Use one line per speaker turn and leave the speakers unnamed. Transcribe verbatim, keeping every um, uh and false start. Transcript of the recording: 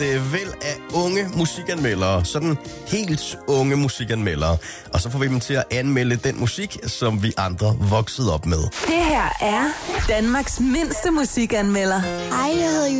øh, væld af unge musikanmeldere, sådan helt unge musikanmeldere. Og så får vi dem til at anmelde den musik, som vi andre voksede op med.
Det her er Danmarks mindste musikanmelder.
Hej, jeg hedder